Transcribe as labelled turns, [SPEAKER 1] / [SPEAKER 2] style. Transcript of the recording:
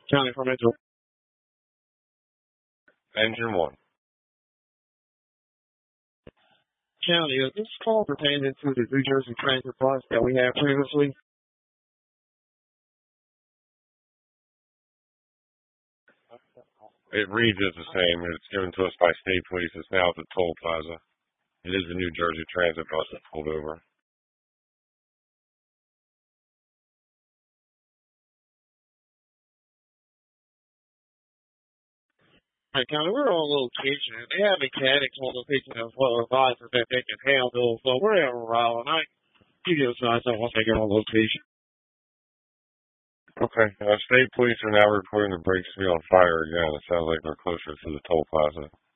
[SPEAKER 1] County from Mitchell.
[SPEAKER 2] Engine 1.
[SPEAKER 1] County, is this call pertaining to the New Jersey Transit bus that we had previously?
[SPEAKER 2] It reads as the same. It's given to us by state police. It's now at the toll plaza. It is the New Jersey Transit bus that pulled over.
[SPEAKER 1] Hey, County, we're on location. They have mechanics on location as well, advisors that they can handle. So we're at Raleigh. I you give us an idea once they get on location.
[SPEAKER 2] Okay. State police are now reporting the brakes to be on fire again. It sounds like they're closer to the toll plaza.